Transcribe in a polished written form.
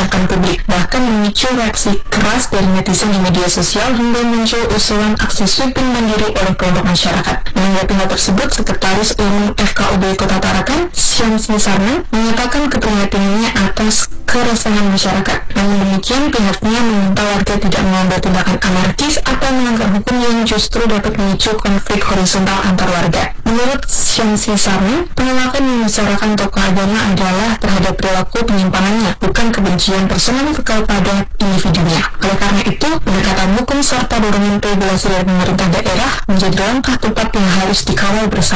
diucapkan publik, bahkan memicu reaksi keras dari netizen di media sosial hingga muncul usulan aksi sweeping mandiri oleh kelompok masyarakat. Menanggapi hal tersebut, Sekretaris Umum FKUB Kota Tarakan, Syamsi Sarman, menyatakan keprihatinannya atas keresahan masyarakat. Namun demikian, pihaknya meminta warga tidak mengambil tindakan anarkis atau melanggar hukum yang justru dapat memicu konflik horizontal antar warga. Menurut Syamsi Sarman, penolakan yang dibicarakan tokoh agama adalah terhadap perilaku penyimpangannya, bukan kebencian personal kepada individunya. Oleh karena itu, pendekatan hukum serta dorongan regulasi dari pemerintah daerah menjadi langkah tepat yang harus dikawal bersama